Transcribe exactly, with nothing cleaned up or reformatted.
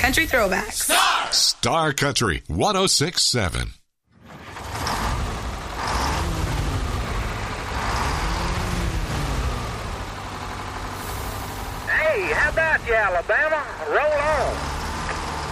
Country Throwbacks. Star! Star Country one oh six point seven. Hey, how about you, Alabama? Roll on.